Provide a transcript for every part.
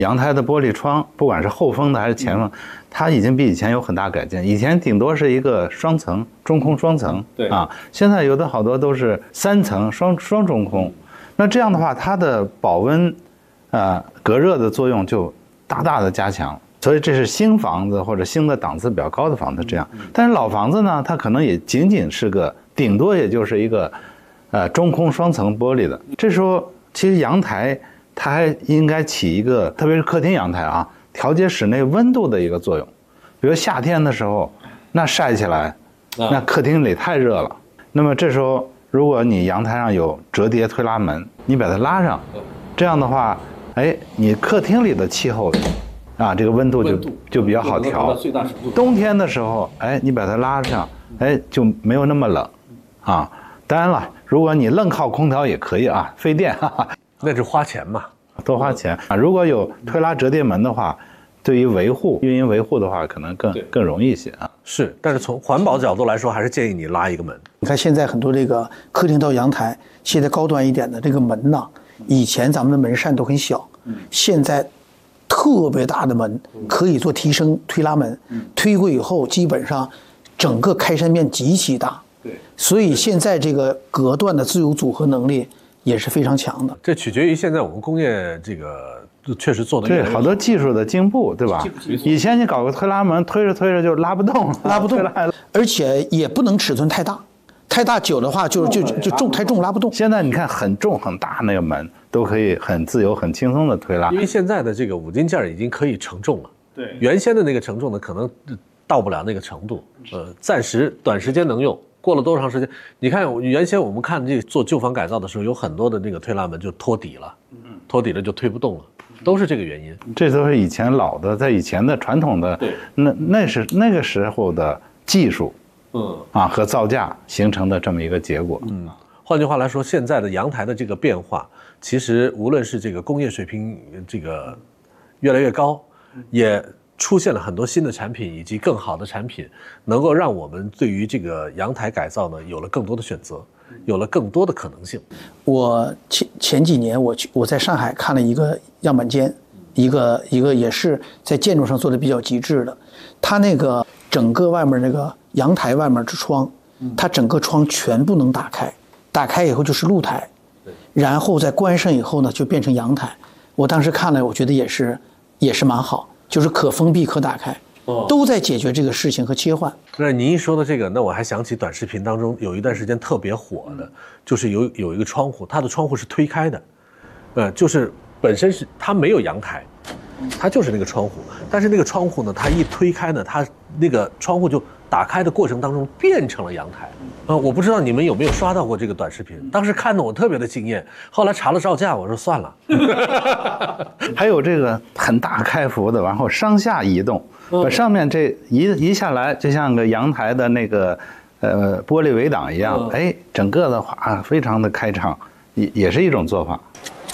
阳台的玻璃窗，不管是后封的还是前封，它已经比以前有很大改进。以前顶多是一个双层中空双层， 对啊，现在有的好多都是3层双中空。那这样的话，它的保温、隔热的作用就大大的加强。所以这是新房子或者新的档次比较高的房子这样。但是老房子呢，它可能也仅仅是个顶多也就是一个中空双层玻璃的。这时候其实阳台它还应该起一个，特别是客厅阳台啊，调节室内温度的一个作用。比如夏天的时候，那晒起来，那客厅里太热了。那么这时候，如果你阳台上有折叠推拉门，你把它拉上，这样的话，哎，你客厅里的气候啊，这个温度就比较好调。冬天的时候，哎，你把它拉上，哎，就没有那么冷啊。当然了，如果你愣靠空调也可以啊，费电，哈哈。 那是花钱嘛， 多花钱啊！如果有推拉折叠门的话，对于运营维护的话，可能更容易一些啊。 是，但是从环保角度来说，还是建议你拉一个门。 你看现在很多这个客厅到阳台，现在高端一点的这个门呢，以前咱们的门扇都很小，现在特别大的门可以做提升推拉门，推过以后基本上整个开山面极其大。 对， 所以现在这个隔断的自由组合能力也是非常强的。 这取决于现在我们工业这个确实做的对，好多技术的进步，对吧？以前你搞个推拉门，推着推着就拉不动， 而且也不能尺寸太大，太大久的话就重太重拉不动。 现在你看很重很大那个门都可以很自由很轻松的推拉， 因为现在的这个5斤件已经可以承重了。 对， 原先的那个承重呢，可能到不了那个程度，暂时短时间能用。过了多长时间？你看，原先我们看这做旧房改造的时候，有很多的那个推拉门就脱底了，脱底了就推不动了，都是这个原因。 这都是以前老的，在以前的传统的，那是那个时候的技术，和造价形成的这么一个结果。 换句话来说，现在的阳台的这个变化，其实无论是这个工业水平这个越来越高，也出现了很多新的产品以及更好的产品，能够让我们对于这个阳台改造呢有了更多的选择，有了更多的可能性。 我前几年我在上海看了一个样板间，一个也是在建筑上做的比较极致的，它那个整个外面那个阳台外面之窗，它整个窗全部能打开，打开以后就是露台，然后再关上以后呢就变成阳台。我当时看了，我觉得也是蛮好。就是可封闭可打开，都在解决这个事情和切换。 那您一说的这个，那我还想起短视频当中有一段时间特别火的，就是有一个窗户，它的窗户是推开的，就是本身是它没有阳台，它就是那个窗户，但是那个窗户呢，它一推开呢，它那个窗户就打开的过程当中变成了阳台。我不知道你们有没有刷到过这个短视频，当时看得我特别的惊艳，后来查了照价，我说算了。 还有这个很大开幅的，然后上下移动，把上面这移下来，就像个阳台的那个玻璃围挡一样，哎，整个的话非常的开敞，也是一种做法。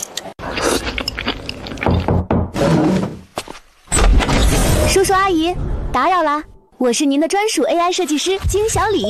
叔叔阿姨，打扰啦，我是您的专属 AI 设计师金小李。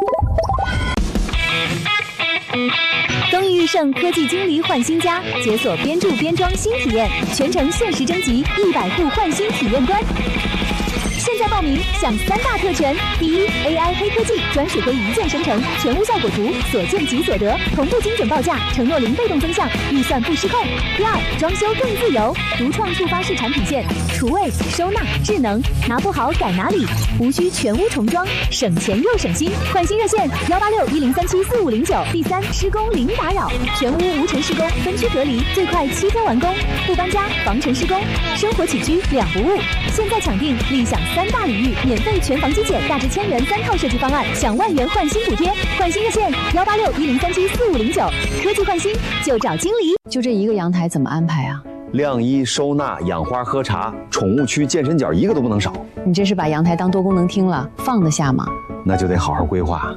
丰裕盛科技金梨焕新家，解锁边住边装新体验，全程限时征集100户焕新体验官。现在报名享3大特权：第一 ，AI 黑科技专属可以一键生成，全屋效果图，所见即所得，同步精准报价，承诺零被动增项，预算不失控。第二，装修更自由，独创触发式产品线，厨卫、收纳、智能，拿不好改哪里，无需全屋重装，省钱又省心。换新热线186-1037-4509。第三，施工零打扰，全屋无尘施工，分区隔离，最快7天完工，不搬家，防尘施工，生活起居2不误。现在抢定，立享3大领域免费全房机检，大至1000元3套设计方案，享万元换新补贴。换新热线186-1037-4509。科技换新就找经理。 就这一个阳台怎么安排啊？ 晾衣、收纳、养花、喝茶，宠物区、健身角一个都不能少。 你这是把阳台当多功能厅了，放得下吗？ 那就得好好规划。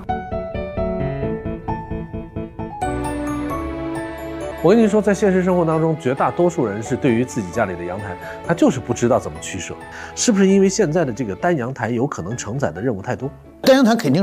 我跟您说，在现实生活当中，绝大多数人是对于自己家里的阳台，他就是不知道怎么取舍。是不是因为现在的这个单阳台有可能承载的任务太多？ 单阳台肯定是，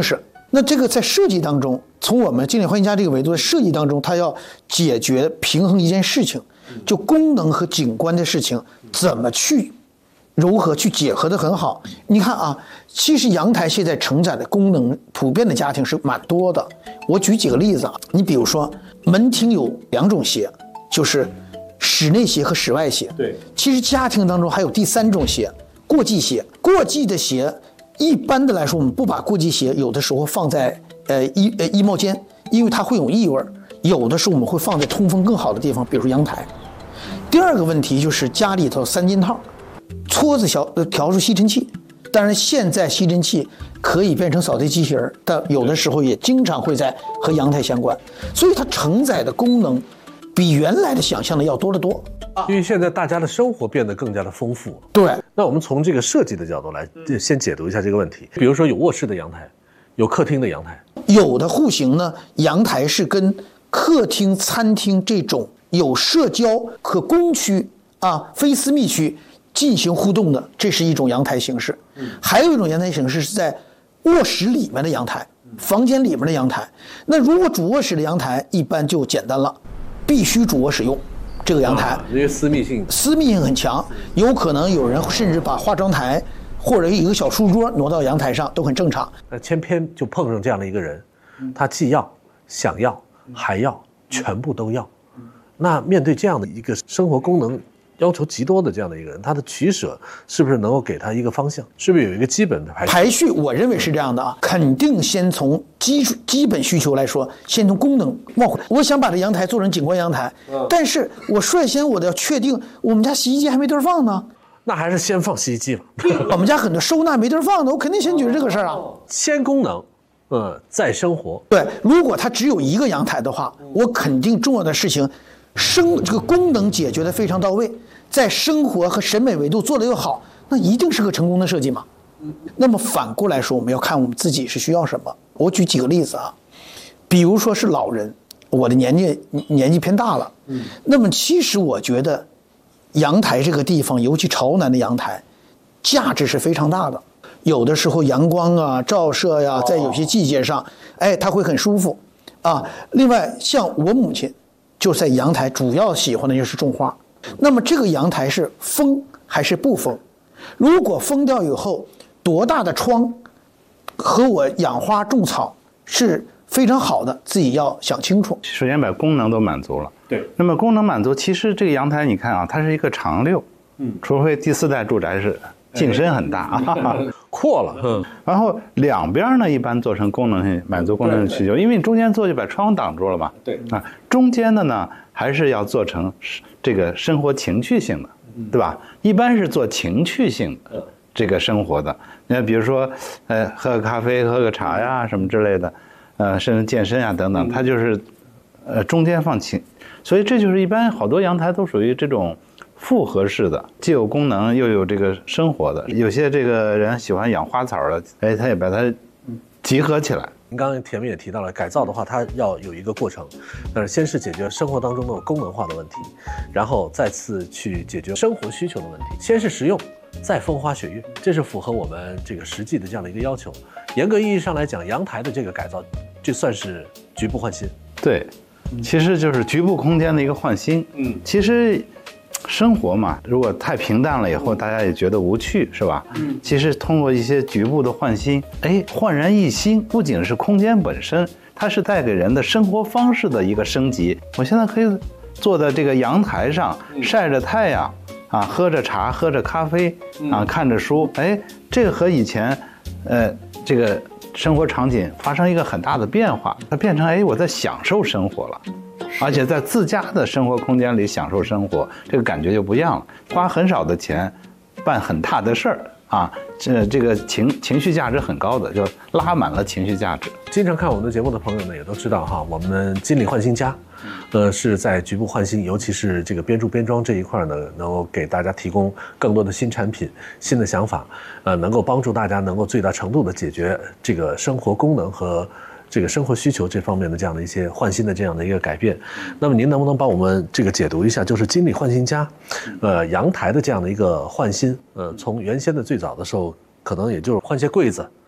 那这个在设计当中，从我们经典换新家这个维度的设计当中，它要解决平衡一件事情，就功能和景观的事情怎么去柔和去结合得很好。你看啊，其实阳台现在承载的功能，普遍的家庭是蛮多的。我举几个例子啊，你比如说门厅有2种鞋，就是室内鞋和室外鞋。 对， 其实家庭当中还有第3种鞋，过季鞋。过季的鞋，一般的来说，我们不把过季鞋有的时候放在衣帽间，因为它会有异味。有的时候我们会放在通风更好的地方，比如说阳台。第2个问题就是家里头3件套，撮子笤帚吸尘器。当然，现在吸尘器可以变成扫地机器人，但有的时候也经常会在和阳台相关，所以它承载的功能比原来的想象的要多得多。 因为现在大家的生活变得更加的丰富。 对， 那我们从这个设计的角度来先解读一下这个问题。比如说有卧室的阳台，有客厅的阳台， 有的户型呢，阳台是跟客厅、餐厅这种有社交和公区非私密区进行互动的，这是一种阳台形式。还有一种阳台形式是在卧室里面的阳台，房间里面的阳台。那如果主卧室的阳台一般就简单了，必须主卧使用这个阳台， 因为私密性很强，有可能有人甚至把化妆台或者一个小书桌挪到阳台上都很正常。 偏偏就碰上这样的一个人，他既要想要还要全部都要。那面对这样的一个生活功能要求极多的这样的一个人，他的取舍是不是能够给他一个方向？是不是有一个基本的排序？ 我认为是这样的啊，肯定先从基本需求来说，先从功能往回。我想把这阳台做成景观阳台，但是我率先我要确定我们家洗衣机还没地儿放呢， 那还是先放洗衣机吧。 我们家很多收纳没地儿放的，我肯定先解决这个事儿啊。 先功能，再生活。 对，如果它只有一个阳台的话，我肯定重要的事情，这个功能解决的非常到位，在生活和审美维度做得又好，那一定是个成功的设计嘛。那么反过来说，我们要看我们自己是需要什么。我举几个例子啊，比如说是老人，我的年纪偏大了，那么其实我觉得阳台这个地方，尤其朝南的阳台，价值是非常大的。有的时候阳光啊、照射呀，在有些季节上，它会很舒服啊。另外，像我母亲就在阳台，主要喜欢的就是种花。那么这个阳台是封还是不封？如果封掉以后，多大的窗和我养花种草是非常好的，自己要想清楚。 首先把功能都满足了。 对。 那么功能满足，其实这个阳台你看啊，它是一个长溜，除非第4代住宅是进深很大啊， 阔了。 然后两边呢一般做成功能性，满足功能性需求，因为你中间做就把窗挡住了嘛。 对啊，中间的呢还是要做成这个生活情趣性的，对吧？一般是做情趣性的这个生活的。那比如说，喝个咖啡、喝个茶呀什么之类的，甚至健身啊等等，它就是，中间放情，所以这就是一般好多阳台都属于这种复合式的，既有功能又有这个生活的。有些这个人喜欢养花草的，他也把它集合起来。 您刚刚前面也提到了，改造的话，它要有一个过程，但是先是解决生活当中的功能化的问题，然后再次去解决生活需求的问题。先是实用，再风花雪月，这是符合我们这个实际的这样的一个要求。严格意义上来讲，阳台的这个改造，就算是局部换新。 对，其实就是局部空间的一个换新。其实生活嘛，如果太平淡了以后，大家也觉得无趣，是吧？其实通过一些局部的换新，焕然一新，不仅是空间本身，它是带给人的生活方式的一个升级。我现在可以坐在这个阳台上，晒着太阳啊，喝着茶，喝着咖啡啊，看着书，这个和以前，这个生活场景发生一个很大的变化，它变成我在享受生活了。而且在自家的生活空间里享受生活，这个感觉就不一样了。花很少的钱，办很大的事儿啊，这个情绪价值很高的，就拉满了情绪价值。 经常看我们的节目的朋友呢，也都知道哈，我们金理换新家，是在局部换新，尤其是这个边住边装这一块呢，能够给大家提供更多的新产品、新的想法，能够帮助大家能够最大程度的解决这个生活功能和这个生活需求这方面的这样的一些换新的这样的一个改变。那么您能不能帮我们这个解读一下，就是金理换新家，阳台的这样的一个换新，从原先的最早的时候，可能也就是换些柜子，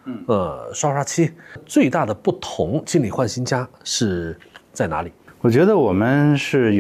刷漆，最大的不同，金里换新家是在哪里？ 我觉得我们是